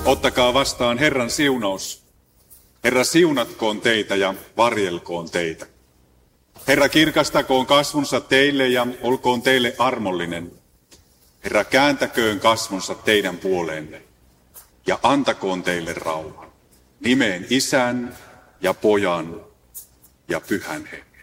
Ottakaa vastaan Herran siunaus. Herra siunatkoon teitä ja varjelkoon teitä. Herra kirkastakoon kasvonsa teille ja olkoon teille armollinen. Herra kääntäköön kasvonsa teidän puoleenne ja antakoon teille rauhan. Nimeen Isän ja Pojan ja Pyhän Hengen.